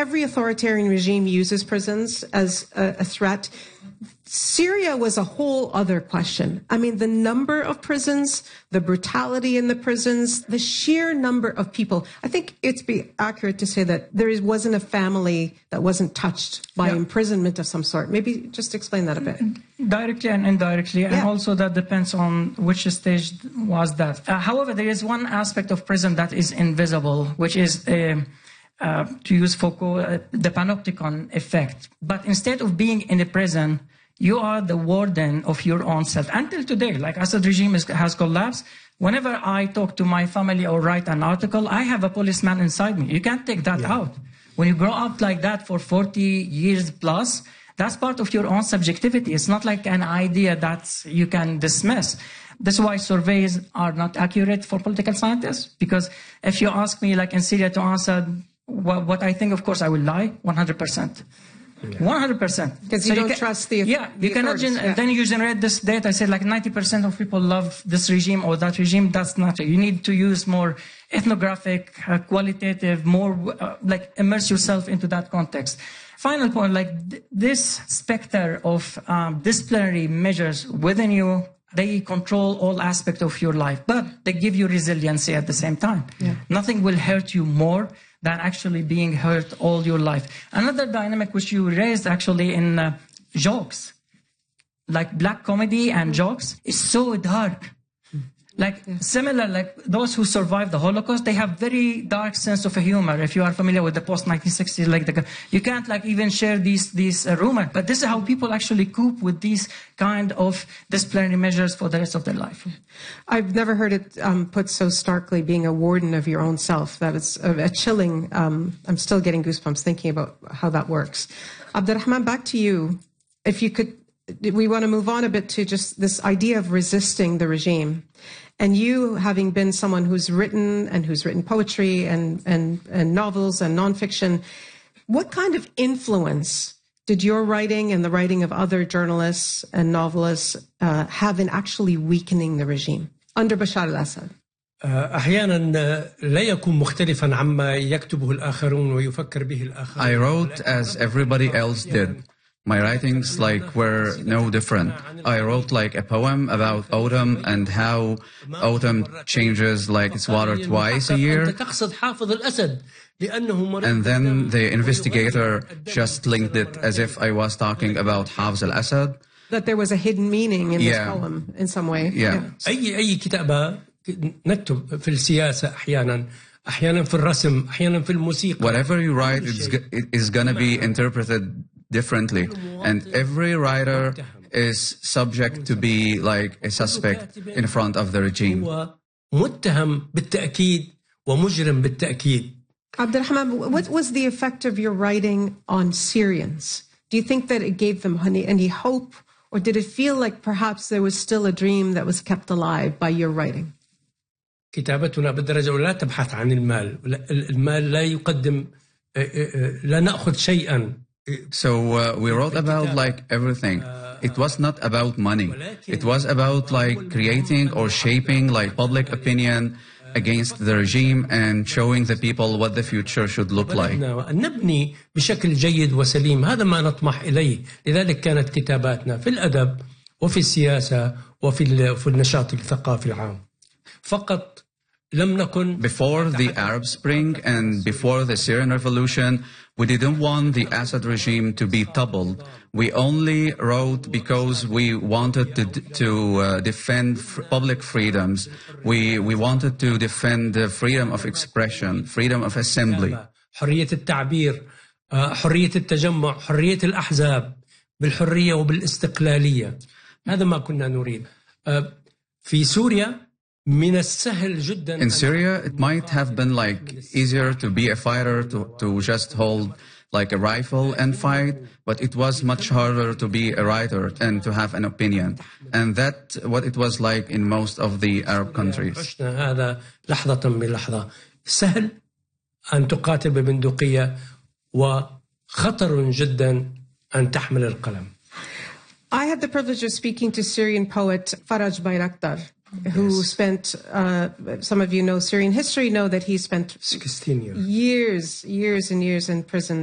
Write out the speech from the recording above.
every authoritarian regime uses prisons as a threat. Syria was a whole other question. I mean, the number of prisons, the brutality in the prisons, the sheer number of people. I think it's accurate to say that there wasn't a family that wasn't touched by imprisonment of some sort. Maybe just explain that a bit. Directly and indirectly, and also that depends on which stage was that. However, there is one aspect of prison that is invisible, which is to use Foucault, the panopticon effect. But instead of being in a prison, you are the warden of your own self. Until today, like Assad regime has collapsed, whenever I talk to my family or write an article, I have a policeman inside me. You can't take that out. When you grow up like that for 40 years plus, that's part of your own subjectivity. It's not like an idea that you can dismiss. That's why surveys are not accurate for political scientists. Because if you ask me, like in Syria, to answer what I think, of course, I will lie 100%. 100%. Because you don't trust the you cannot then you generate this data. I said like 90% of people love this regime or that regime. That's not it. You need to use more ethnographic, qualitative, more like immerse yourself into that context. Final point, like this specter of disciplinary measures within you, they control all aspects of your life, but they give you resiliency at the same time. Nothing will hurt you more than actually being hurt all your life. Another dynamic which you raised actually in jokes, like black comedy and jokes, is so dark. Like similar, like those who survived the Holocaust, they have very dark sense of humor. If you are familiar with the post-1960s, like you can't like even share these rumors. But this is how people actually cope with these kind of disciplinary measures for the rest of their life. I've never heard it put so starkly, being a warden of your own self. That is a chilling, I'm still getting goosebumps thinking about how that works. Abdurrahman, back to you. If you could, we want to move on a bit to just this idea of resisting the regime. And you, having been someone who's written poetry and novels and nonfiction, what kind of influence did your writing and the writing of other journalists and novelists have in actually weakening the regime under Bashar al-Assad? أحيانا لا يكون مختلفا عما يكتبه الآخرون ويفكر به الآخرون. I wrote as everybody else did. My writings were no different. I wrote like a poem about autumn and how autumn changes like its water twice a year. And then the investigator just linked it as if I was talking about Hafez al-Assad. That there was a hidden meaning in this poem in some way. أي كتابة نكتب في السياسة أحيانا في الرسم أحيانا في الموسيقى. Whatever you write is going to be interpreted differently, and every writer is subject to be like a suspect in front of the regime. متهم بالتأكيد ومجرم بالتأكيد. Abdurrahman, what was the effect of your writing on Syrians? Do you think that it gave them any hope, or did it feel like perhaps there was still a dream that was kept alive by your writing? كتابتنا بالدرجة الأولى لا تبحث عن المال. المال لا يقدم لا نأخذ شيئا. So we wrote about like everything. It was not about money. It was about like creating or shaping like public opinion against the regime and showing the people what the future should look like. نبني بشكل جيد وسليم. هذا ما نطمح إليه. لذلك كانت كتاباتنا في الأدب وفي السياسة وفي النشاط الثقافي العام. فقط لم نكن. Before the Arab Spring and before the Syrian Revolution, we didn't want the Assad regime to be toppled. We only wrote because we wanted to defend public freedoms. We wanted to defend the freedom of expression, freedom of assembly. حرية التعبير، حرية التجمع، حرية الأحزاب، بالحرية وبالاستقلالية. هذا ما كنا نريد. في سوريا من السهل جدا. In Syria, it might have been like easier to be a fighter, to just hold like a rifle and fight, but it was much harder to be a writer and to have an opinion. And that's what it was like in most of the Arab countries. هذا لحظة من لحظة. سهل أن تقاتل ببندقية وخطر جدا أن تحمل القلم. I had the privilege of speaking to Syrian poet Faraj Bayraktar, who spent, some of you know Syrian history, know that he spent 16 years and years in prison.